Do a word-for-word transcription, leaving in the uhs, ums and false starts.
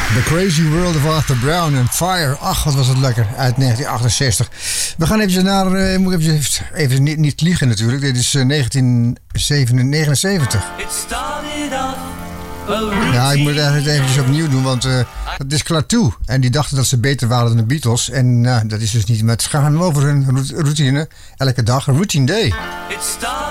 The Crazy World of Arthur Brown en Fire. Ach, wat was het lekker. Uit negentien achtenzestig. We gaan even naar... Uh, moet even, even niet, niet liegen natuurlijk. Dit is uh, negentien negenenzeventig. Ja, ik moet het eigenlijk eventjes opnieuw doen, want uh, dat is Klaatu. En die dachten dat ze beter waren dan de Beatles. En uh, dat is dus niet. Maar het gaat over hun routine. Elke dag, een routine day.